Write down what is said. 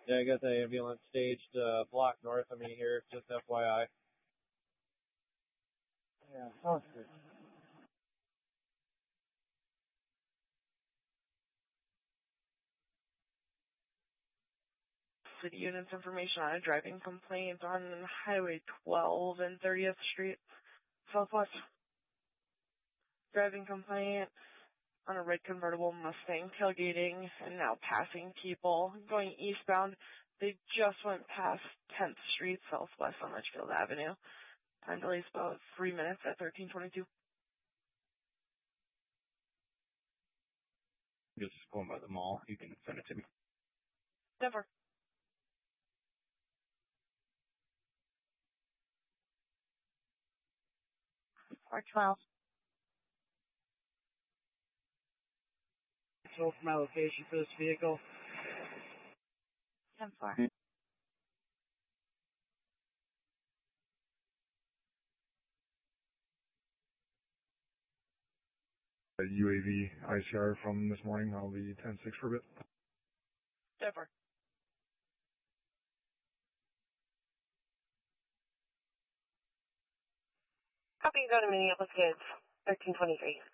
Yeah, I got the ambulance staged block north of me here, just FYI. Yeah, sounds good. City units information on a driving complaint on Highway 12 and 30th Street, Southwest. Driving complaint on a red convertible Mustang tailgating and now passing people going eastbound. They just went past 10th Street Southwest on Litchfield Avenue. Time delay is about 3 minutes at 13:22. Just going by the mall. You can send it to me. Denver. R12. So for my location for this vehicle. 10-4. UAV ICR from this morning. I'll be 10-6 for a bit. Denver. Copy, go to Minneapolis Kids, 1323.